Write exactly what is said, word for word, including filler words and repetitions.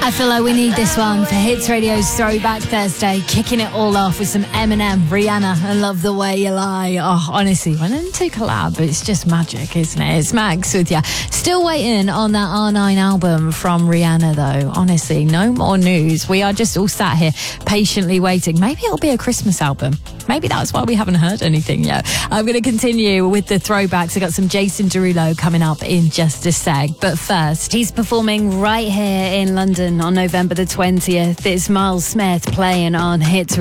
I feel like we need this one for Hits Radio's Throwback Thursday, kicking it all off with some Eminem, Rihanna, I Love the Way You Lie. Oh, honestly, when them two collab, it's just magic, isn't it? It's Max with ya. Still waiting on that R nine album from Rihanna, though. Honestly, no more news. We are just all sat here patiently waiting. Maybe it'll be a Christmas album. Maybe that's why we haven't heard anything yet. I'm going to continue with the throwbacks. I got some Jason Derulo coming up in just a sec. But first, he's performing right here in London on November the twentieth. It's Miles Smith playing on Hits